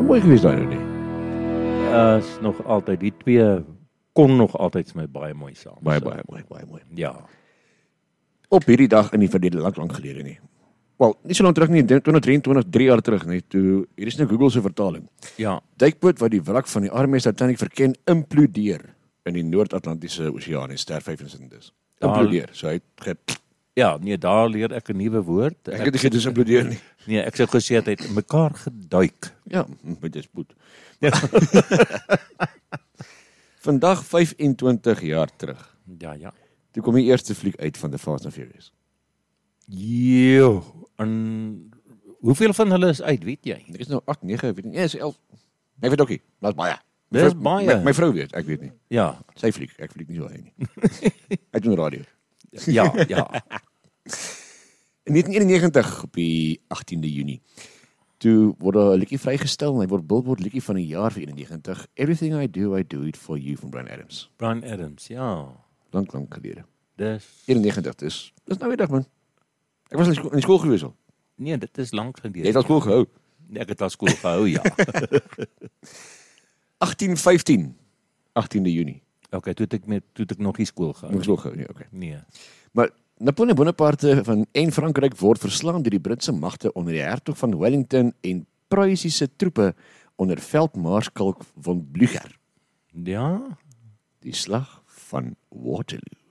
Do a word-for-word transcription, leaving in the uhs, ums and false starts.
mooi geweest daai nou nie. Uh, is nog altyd, die twee kon nog altyd my baie mooi saam. Baie, so, baie, baie, baie mooi. Ja. Op hierdie dag in die verlede lank lank gelede nie. Wel, nie so lank terug nie, twintig drieëntwintig, drie jaar terug nie, toe, hier is nou Google se vertaling. Ja. Duikboot wat die wrak van die R M S Titanic verken, implodeer in die Noord-Atlantiese Oseaan en ster vyfensittend is. Implodeer, so hy het Ja, nee, daar leer ek 'n nuwe woord. Ek het nie gedus implodeer nie. Nee, ek sou gesê het hy het mekaar geduik. Ja, met jy spoed. Ja. Vandag vyfentwintig jaar terug. Ja, ja. Toe kom die eerste fliek uit van The Fast and Furious. Jo, en hoeveel van hulle is uit, weet jy? Ek is nou agt, nege, weet nie, ja, is elf. Ek weet ook nie, maar is baie. Dis baie. My, my vrou weet, ek weet nie. Ja. Sy fliek, ek fliek nie so hy nie. Ek doen radio. Ja, ja. In negentien eenennegentig op die agtiende Junie, toe word 'n liedjie vrygestel en hy word Billboard liedjie van die jaar vir eenennegentig. Everything I Do, I Do It For You van Bryan Adams. Bryan Adams, ja. Lank, lank gelede. Dis eenennegentig, dis, dis nou weer dag man. Ek was in die skool, in die skool gewees al. Nee, dit is lank gelede. Jy het al skool gehou. Nee, ek het al skool gehou, ja. agtien vyftien, agtiende Junie. Okay, toe het ek met toe het ek nog nie skool gehou. Nog skool gehou, nee, okay. Nee. Maar Napoleon Bonaparte van en Frankryk word verslaan deur die Britse magte onder die hertog van Wellington en Pruisiese troepe onder veldmaarskal von Blücher. Ja, Die slag van Waterloo.